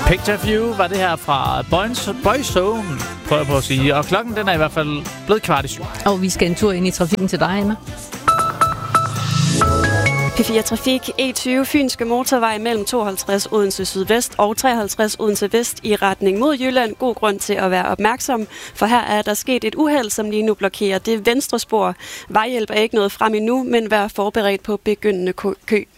Picture of You var det her fra Boyzone, prøver jeg på at sige. Og klokken den er i hvert fald blevet 6:15. Og vi skal en tur ind i trafikken til dig, Emma. P4 Trafik, E20 Fynske Motorvej mellem 52 Odense Sydvest og 53 Odense Vest i retning mod Jylland. God grund til at være opmærksom, for her er der sket et uheld, som lige nu blokerer det venstre spor. Vejhjælp er ikke nået frem endnu, men vær forberedt på begyndende kø.